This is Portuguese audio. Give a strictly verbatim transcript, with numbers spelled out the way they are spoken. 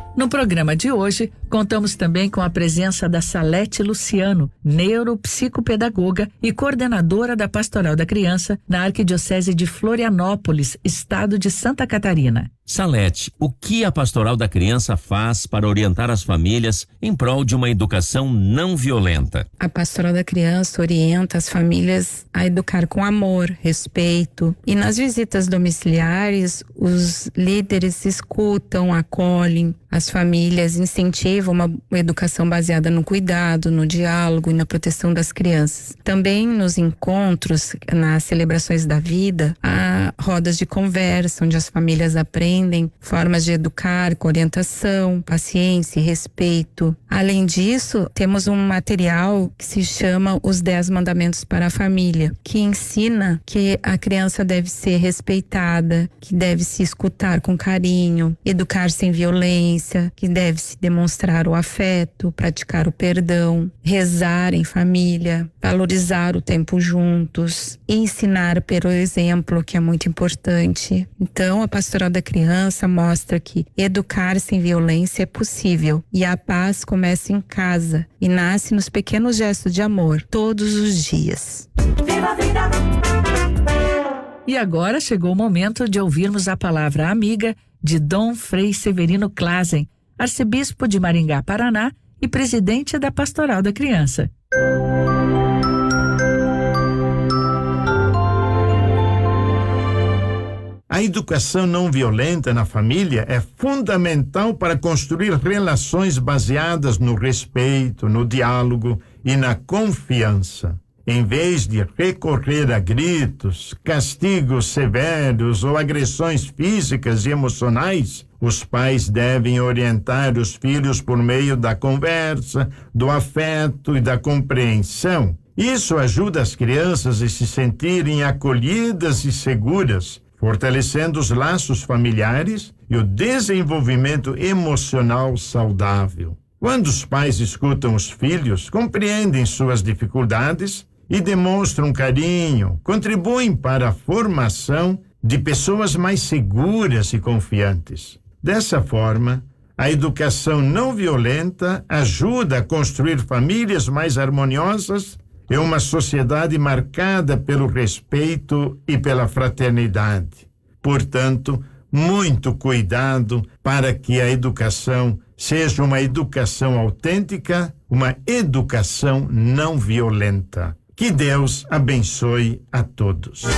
No programa de hoje, contamos também com a presença da Salete Luciano, neuropsicopedagoga e coordenadora da Pastoral da Criança na Arquidiocese de Florianópolis, estado de Santa Catarina. Salete, o que a Pastoral da Criança faz para orientar as famílias em prol de uma educação não violenta? A Pastoral da Criança orienta as famílias a educar com amor, respeito, e nas visitas domiciliares, os líderes escutam, acolhem as famílias, incentivam uma educação baseada no cuidado, no diálogo e na proteção das crianças. Também nos encontros, nas celebrações da vida, há rodas de conversa, onde as famílias aprendem formas de educar com orientação, paciência e respeito. Além disso, temos um material que se chama Os Dez Mandamentos para a Família, que ensina que a criança deve ser respeitada, que deve se escutar com carinho, educar sem violência, que deve se demonstrar o afeto, praticar o perdão, rezar em família, valorizar o tempo juntos, ensinar pelo exemplo, que é muito importante. Então, a Pastoral da Criança mostra que educar sem violência é possível e a paz começa em casa e nasce nos pequenos gestos de amor, todos os dias. Viva a vida! E agora chegou o momento de ouvirmos a palavra amiga de Dom Frei Severino Klazen, arcebispo de Maringá, Paraná e presidente da Pastoral da Criança. A educação não violenta na família é fundamental para construir relações baseadas no respeito, no diálogo e na confiança. Em vez de recorrer a gritos, castigos severos ou agressões físicas e emocionais, os pais devem orientar os filhos por meio da conversa, do afeto e da compreensão. Isso ajuda as crianças a se sentirem acolhidas e seguras, fortalecendo os laços familiares e o desenvolvimento emocional saudável. Quando os pais escutam os filhos, compreendem suas dificuldades e demonstram carinho, contribuem para a formação de pessoas mais seguras e confiantes. Dessa forma, a educação não violenta ajuda a construir famílias mais harmoniosas e uma sociedade marcada pelo respeito e pela fraternidade. Portanto, muito cuidado para que a educação seja uma educação autêntica, uma educação não violenta. Que Deus abençoe a todos.